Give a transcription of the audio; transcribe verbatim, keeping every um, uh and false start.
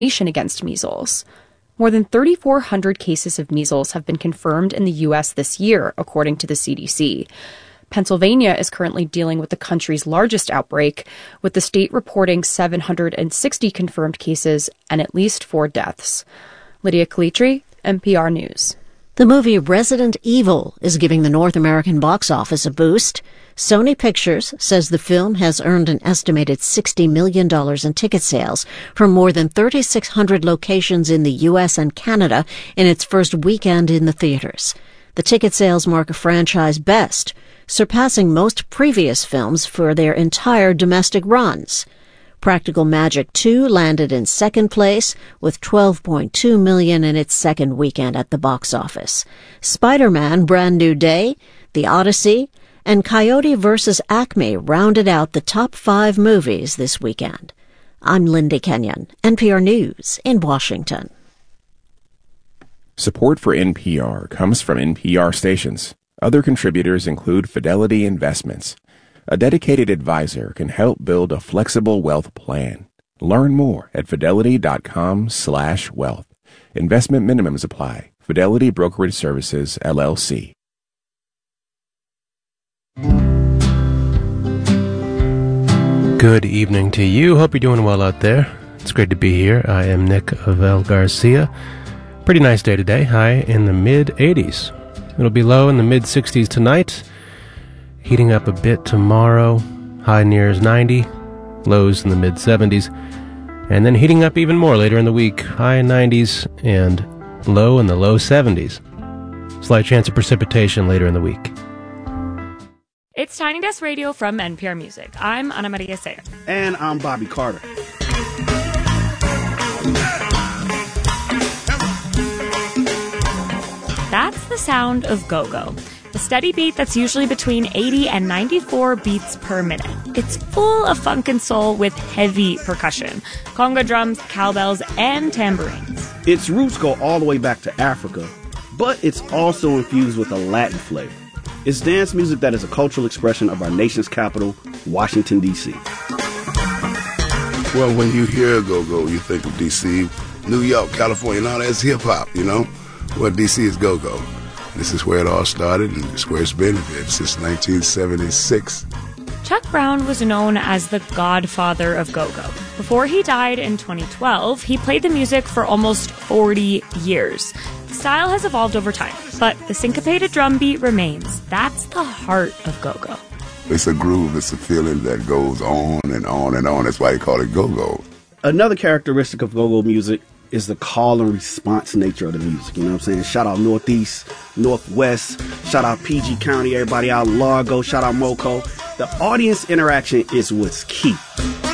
against measles. More than thirty-four hundred cases of measles have been confirmed in the U S this year, according to the C D C. Pennsylvania is currently dealing with the country's largest outbreak, with the state reporting seven hundred sixty confirmed cases and at least four deaths. Lydia Calitri, N P R News. The movie Resident Evil is giving the North American box office a boost. Sony Pictures says the film has earned an estimated sixty million dollars in ticket sales from more than thirty-six hundred locations in the U S and Canada in its first weekend in the theaters. The ticket sales mark a franchise best, surpassing most previous films for their entire domestic runs. Practical Magic two landed in second place with twelve point two million dollars in its second weekend at the box office. Spider-Man Brand New Day, The Odyssey, and Coyote versus Acme rounded out the top five movies this weekend. I'm Lindy Kenyon, N P R News in Washington. Support for N P R comes from N P R stations. Other contributors include Fidelity Investments. A dedicated advisor can help build a flexible wealth plan. Learn more at fidelity.com slash wealth. Investment minimums apply. Fidelity Brokerage Services, L L C. Good evening to you. Hope you're doing well out there. It's great to be here. I am Nick Avel Garcia. Pretty nice day today. High in the mid eighties. It'll be low in the mid sixties tonight. Heating up a bit tomorrow. High nears ninety. Lows in the mid seventies. And then heating up even more later in the week. High nineties and low in the low seventies. Slight chance of precipitation later in the week. It's Tiny Desk Radio from N P R Music. I'm Ana Maria Sayer. And I'm Bobby Carter. That's the sound of go-go. The steady beat that's usually between eighty and ninety-four beats per minute. It's full of funk and soul with heavy percussion, conga drums, cowbells, and tambourines. Its roots go all the way back to Africa, but it's also infused with a Latin flavor. It's dance music that is a cultural expression of our nation's capital, Washington, D C Well, when you hear go-go, you think of D C, New York, California, now that's hip-hop, you know? Well, D C is go-go. This is where it all started, and it's where it's been since nineteen seventy-six. Chuck Brown was known as the godfather of go-go. Before he died in twenty twelve, he played the music for almost forty years. The style has evolved over time, but the syncopated drum beat remains. That's the heart of go-go. It's a groove, it's a feeling that goes on and on and on. That's why you call it go-go. Another characteristic of go-go music is the call and response nature of the music. You know what I'm saying? Shout out Northeast, Northwest, shout out P G County, everybody out Largo, shout out Moco. The audience interaction is what's key.